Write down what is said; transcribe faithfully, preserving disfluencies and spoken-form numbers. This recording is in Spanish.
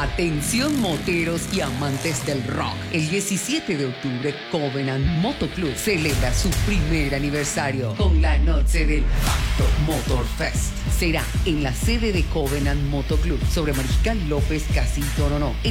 Atención moteros y amantes del rock. El diecisiete de octubre, Covenant Motoclub celebra su primer aniversario con la noche del Pacto Motor Fest. Será en la sede de Covenant Motoclub sobre Mariscal López, Casito Orono.